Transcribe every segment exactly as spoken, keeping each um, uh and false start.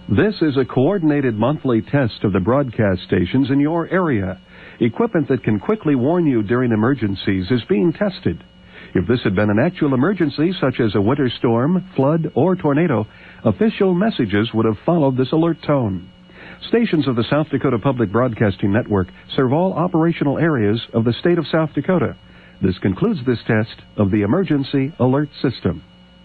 This is a coordinated monthly test of the broadcast stations in your area. Equipment that can quickly warn you during emergencies is being tested. If this had been an actual emergency, such as a winter storm, flood, or tornado, official messages would have followed this alert tone. Stations of the South Dakota Public Broadcasting Network serve all operational areas of the state of South Dakota. This concludes this test of the Emergency Alert System.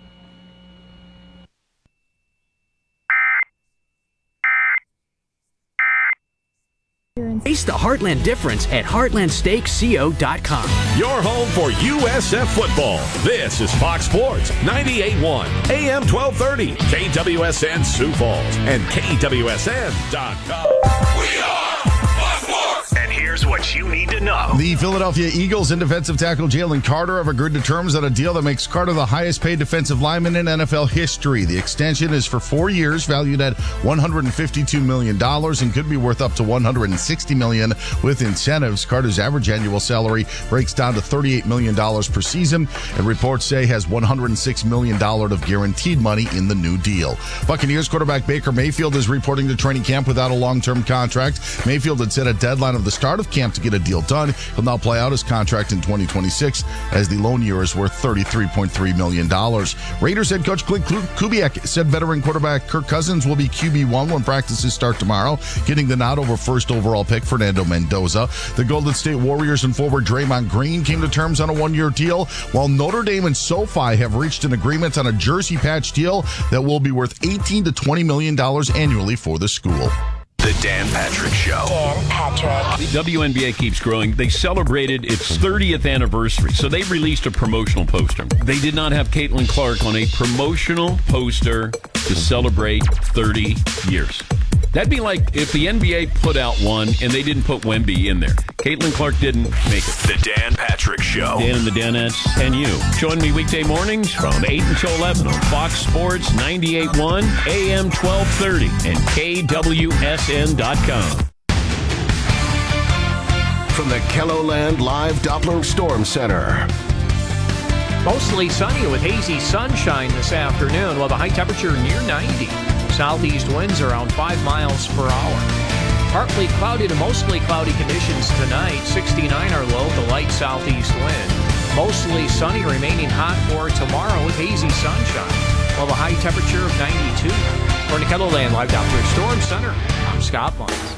Taste the Heartland difference at heartland steak co dot com. Your home for U S F football. This is Fox Sports ninety-eight point one, A M twelve thirty, K W S N Sioux Falls, and K W S N dot com. We are Fox Sports. And here's what you need to know. The Philadelphia Eagles and defensive tackle Jalen Carter have agreed to terms on a deal that makes Carter the highest paid defensive lineman in N F L history. The extension is for four years, valued at one hundred fifty-two million dollars, and could be worth up to one hundred sixty million dollars with incentives. Carter's average annual salary breaks down to thirty-eight million dollars per season, and reports say has one hundred six million dollars of guaranteed money in the new deal. Buccaneers quarterback Baker Mayfield is reporting to training camp without a long-term contract. Mayfield had set a deadline of the start of camp to get a deal done. He'll now play out his contract in twenty twenty-six, as the loan year is worth thirty-three point three million dollars. Raiders head coach Klint Kubiak said veteran quarterback Kirk Cousins will be Q B one when practices start tomorrow, getting the nod over first overall pick Fernando Mendoza. The Golden State Warriors and forward Draymond Green came to terms on a one-year deal, while Notre Dame and SoFi have reached an agreement on a jersey patch deal that will be worth eighteen to twenty million dollars annually for the school. The Dan Patrick Show. Dan Patrick. The W N B A keeps growing. They celebrated its thirtieth anniversary, so they released a promotional poster. They did not have Caitlin Clark on a promotional poster to celebrate thirty years. That'd be like if the N B A put out one and they didn't put Wemby in there. Caitlin Clark didn't make it. The Dan Patrick Show. Dan and the Danettes and you. Join me weekday mornings from eight until eleven on Fox Sports ninety-eight point one, A M twelve thirty, and K W S N dot com. From the Kelloland Live Doppler Storm Center. Mostly sunny with hazy sunshine this afternoon. Well, the high temperature near ninety. Southeast winds around five miles per hour. Partly cloudy to mostly cloudy conditions tonight. sixty-nine are low, the light southeast wind. Mostly sunny, remaining hot for tomorrow with hazy sunshine. Well, the high temperature of ninety-two. For the Kelloland Live Doppler Storm Center, I'm Scott Lines.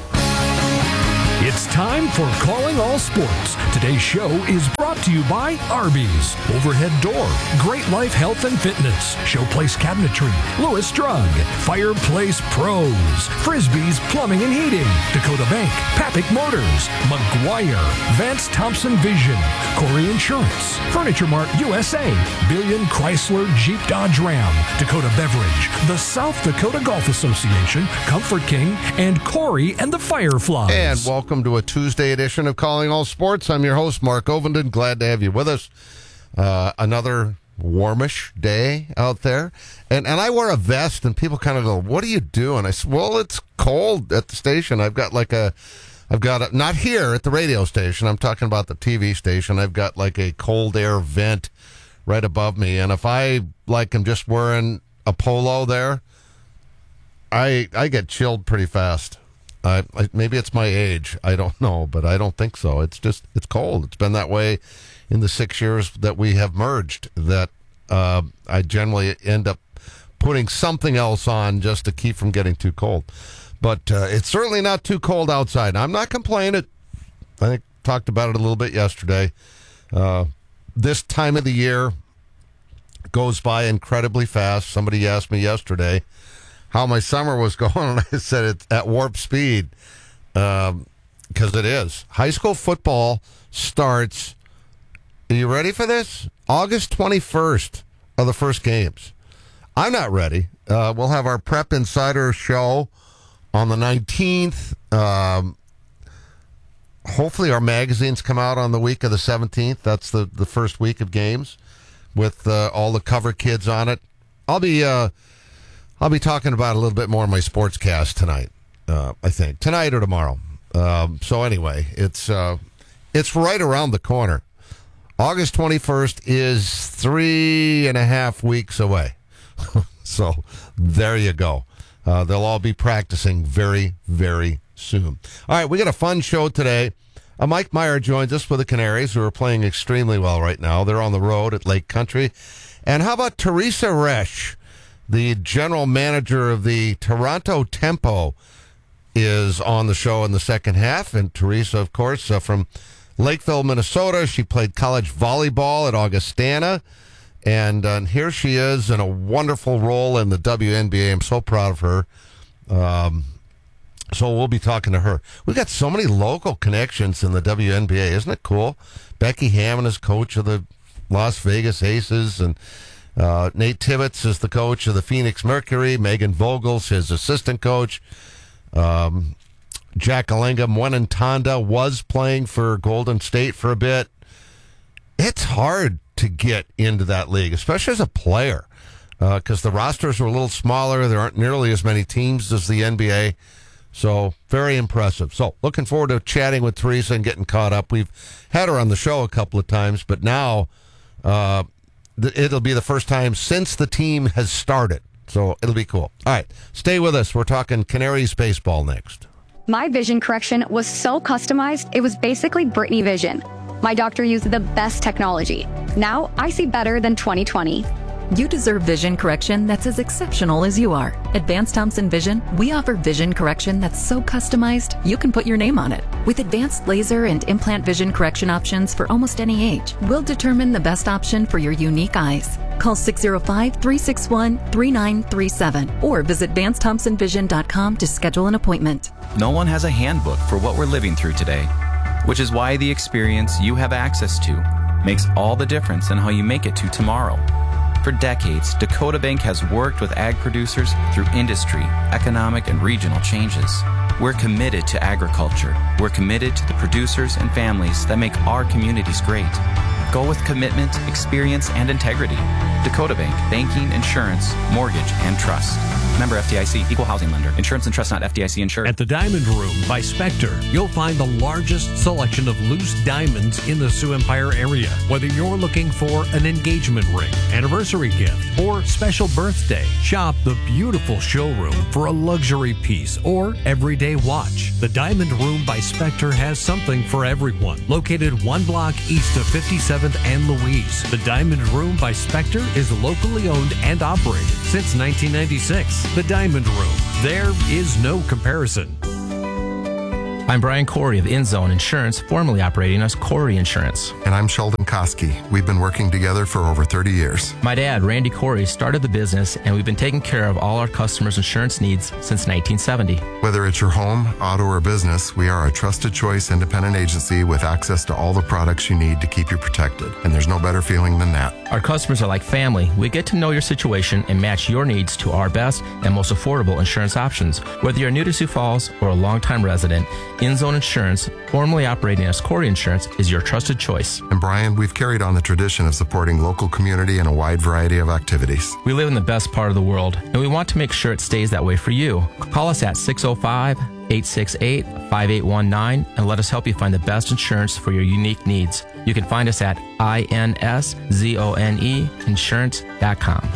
It's time for Calling All Sports. Today's show is brought to you by Arby's, Overhead Door, Great Life Health and Fitness, Showplace Cabinetry, Lewis Drug, Fireplace Pros, Frisbee's Plumbing and Heating, Dakota Bank, Papik Motors, McGuire, Vance Thompson Vision, Corey Insurance, Furniture Mart U S A, Billion Chrysler Jeep Dodge Ram, Dakota Beverage, the South Dakota Golf Association, Comfort King, and Corey and the Fireflies. And welcome to a Tuesday edition of Calling All Sports. I'm your host, Mark Ovenden. Glad to have you with us. Uh, another warmish day out there. And and I wear a vest, and people kind of go, what are you doing? I said, well, it's cold at the station. I've got like a, I've got a, not here at the radio station. I'm talking about the T V station. I've got like a cold air vent right above me. And if I, like, am just wearing a polo there, I I get chilled pretty fast. Uh, maybe it's my age. I don't know, but I don't think so. It's just, it's cold. It's been that way in the six years that we have merged, that uh, I generally end up putting something else on just to keep from getting too cold. But uh, it's certainly not too cold outside. I'm not complaining. I think talked about it a little bit yesterday. Uh, this time of the year goes by incredibly fast. Somebody asked me yesterday how my summer was going, and I said it's at warp speed, because um, it is. High school football starts, are you ready for this? August twenty-first are the first games. I'm not ready. Uh, we'll have our Prep Insider show on the nineteenth. Um, hopefully our magazines come out on the week of the seventeenth. That's the, the first week of games with uh, all the cover kids on it. I'll be... Uh, I'll be talking about it a little bit more in my sportscast tonight, uh, I think. Tonight or tomorrow. Um, so anyway, it's uh, it's right around the corner. August twenty-first is three and a half weeks away. So there you go. Uh, they'll all be practicing very, very soon. All right, we got a fun show today. Uh, Mike Meyer joins us with the Canaries, who are playing extremely well right now. They're on the road at Lake Country. And how about Teresa Resch, the general manager of the Toronto Tempo, is on the show in the second half. And Teresa, of course, uh, from Lakeville, Minnesota. She played college volleyball at Augustana. And, uh, and here she is in a wonderful role in the W N B A. I'm so proud of her. Um, so we'll be talking to her. We've got so many local connections in the W N B A. Isn't it cool? Becky Hammond is coach of the Las Vegas Aces, and uh, Nate Tibbetts is the coach of the Phoenix Mercury. Megan Vogel's his assistant coach. Um, Jack Alenga Mwenentanda was playing for Golden State for a bit. It's hard to get into that league, especially as a player, because uh, the rosters are a little smaller. There aren't nearly as many teams as the N B A. So, very impressive. So, looking forward to chatting with Teresa and getting caught up. We've had her on the show a couple of times, but now uh, th- it'll be the first time since the team has started. So, it'll be cool. All right, stay with us. We're talking Canaries baseball next. My vision correction was so customized, it was basically Brittany Vision. My doctor used the best technology. Now I see better than twenty twenty. You deserve vision correction that's as exceptional as you are. Advanced Thompson Vision, we offer vision correction that's so customized, you can put your name on it. With advanced laser and implant vision correction options for almost any age, we'll determine the best option for your unique eyes. Call six oh five, three six one, three nine three seven or visit advanced thompson vision dot com to schedule an appointment. No one has a handbook for what we're living through today, which is why the experience you have access to makes all the difference in how you make it to tomorrow. For decades, Dakota Bank has worked with ag producers through industry, economic, and regional changes. We're committed to agriculture. We're committed to the producers and families that make our communities great. Go with commitment, experience, and integrity. Dakota Bank, banking, insurance, mortgage, and trust. Member F D I C, equal housing lender. Insurance and trust not F D I C insured. At the Diamond Room by Spectre, you'll find the largest selection of loose diamonds in the Sioux Empire area. Whether you're looking for an engagement ring, anniversary gift, or special birthday, shop the beautiful showroom for a luxury piece or everyday watch. The Diamond Room by Spectre has something for everyone. Located one block east of fifty-seventh and Louise, the Diamond Room by Spectre is locally owned and operated since nineteen ninety-six. The Diamond Room. There is no comparison. I'm Brian Corey of InZone Insurance, formerly operating as Corey Insurance. And I'm Sheldon Koski. We've been working together for over thirty years. My dad, Randy Corey, started the business, and we've been taking care of all our customers' insurance needs since nineteen seventy. Whether it's your home, auto, or business, we are a trusted choice independent agency with access to all the products you need to keep you protected. And there's no better feeling than that. Our customers are like family. We get to know your situation and match your needs to our best and most affordable insurance options. Whether you're new to Sioux Falls or a longtime resident, InZone Insurance, formerly operating as Corey Insurance, is your trusted choice. And Brian, we've carried on the tradition of supporting local community in a wide variety of activities. We live in the best part of the world, and we want to make sure it stays that way for you. Call us at six oh five, eight six eight, five eight one nine and let us help you find the best insurance for your unique needs. You can find us at I N S Z O N E insurance dot com.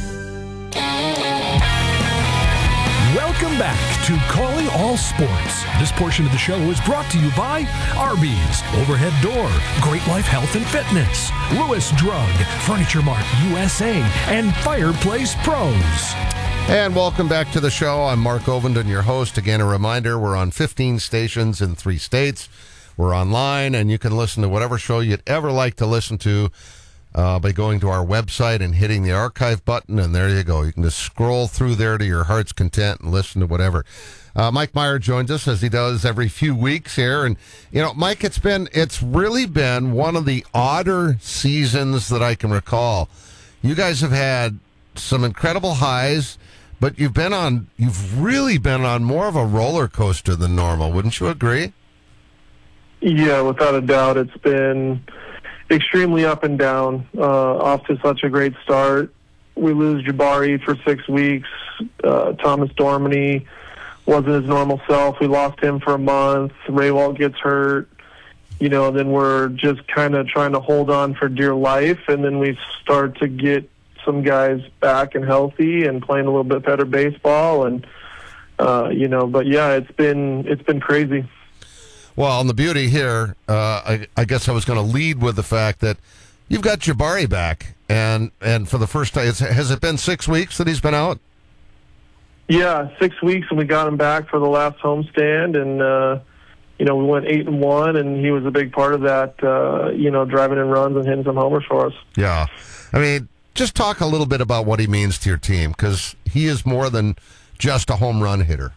Welcome back to Calling All Sports. This portion of the show is brought to you by Arby's, Overhead Door, Great Life Health and Fitness, Lewis Drug, Furniture Mart U S A, and Fireplace Pros. And welcome back to the show. I'm Mark Ovenden, your host. Again, a reminder, we're on fifteen stations in three states. We're online, and you can listen to whatever show you'd ever like to listen to uh, by going to our website and hitting the archive button, and there you go. You can just scroll through there to your heart's content and listen to whatever. Uh, Mike Meyer joins us, as he does every few weeks here. And, you know, Mike, it's been, it's really been one of the odder seasons that I can recall. You guys have had some incredible highs, but you've been on, you've really been on more of a roller coaster than normal. Wouldn't you agree? Yeah, without a doubt. It's been extremely up and down. Uh, off to such a great start. We lose Jabari for six weeks. Uh, Thomas Dormany wasn't his normal self. We lost him for a month. Raywalt gets hurt. You know, then we're just kind of trying to hold on for dear life, and then we start to get some guys back and healthy and playing a little bit better baseball, and Uh, you know, but yeah, it's been it's been crazy. Well, and the beauty here, uh, I, I guess I was going to lead with the fact that you've got Jabari back, and and for the first time, it's, has it been six weeks that he's been out? Yeah, six weeks, and we got him back for the last homestand, and uh, you know we went eight and one, and he was a big part of that. Uh, you know, driving in runs and hitting some homers for us. Yeah, I mean, just talk a little bit about what he means to your team, because he is more than just a home run hitter.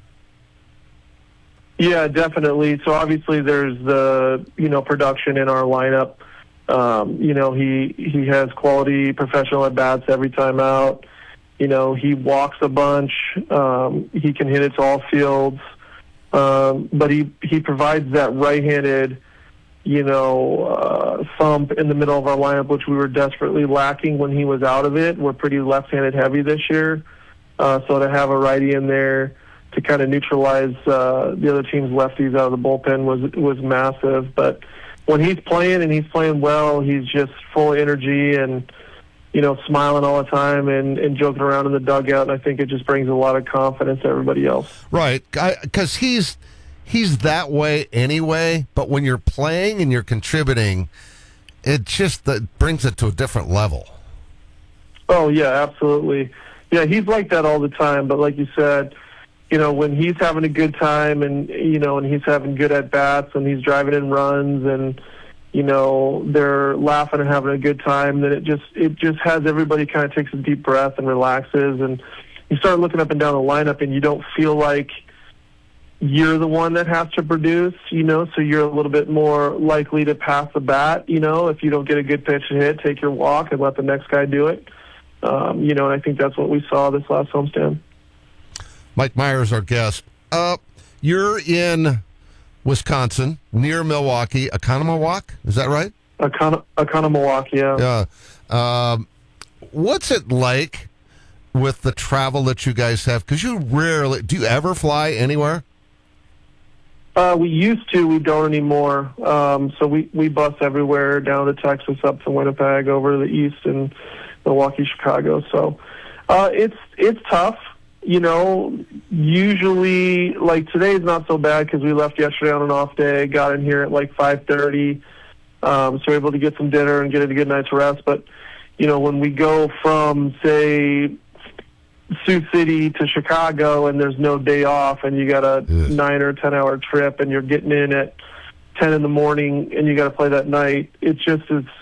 Yeah, definitely. So obviously there's the, you know, production in our lineup. Um, you know, he he has quality professional at-bats every time out. You know, he walks a bunch. Um, he can hit it to all fields. Um, but he, he provides that right-handed, you know, uh, thump in the middle of our lineup, which we were desperately lacking when he was out of it. We're pretty left-handed heavy this year. Uh, so to have a righty in there to kind of neutralize uh, the other team's lefties out of the bullpen was was massive. But when he's playing and he's playing well, he's just full of energy and, you know, smiling all the time and, and joking around in the dugout. And I think it just brings a lot of confidence to everybody else. Right, because he's he's that way anyway. But when you're playing and you're contributing, it just uh, brings it to a different level. Oh yeah, absolutely. Yeah, he's like that all the time. But like you said, you know, when he's having a good time and, you know, and he's having good at-bats and he's driving in runs and, you know, they're laughing and having a good time, then it just it just has everybody kind of takes a deep breath and relaxes. And you start looking up and down the lineup and you don't feel like you're the one that has to produce, you know, so you're a little bit more likely to pass the bat, you know, if you don't get a good pitch to hit, take your walk and let the next guy do it. Um, you know, and I think that's what we saw this last homestand. Mike Myers, our guest. Uh, you're in Wisconsin, near Milwaukee, Oconomowoc, is that right? Ocon- Oconomowoc, yeah. Yeah. Um, what's it like with the travel that you guys have? Because you rarely, do you ever fly anywhere? Uh, we used to, we don't anymore. Um, so we, we bus everywhere, down to Texas, up to Winnipeg, over to the east, and Milwaukee, Chicago. So uh, it's it's tough. You know, usually, like today's not so bad because we left yesterday on an off day, got in here at like five thirty, um, so we're able to get some dinner and get a good night's rest. But, you know, when we go from, say, Sioux City to Chicago and there's no day off and you got a yes. nine or ten hour trip and you're getting in at ten in the morning and you got to play that night, it just is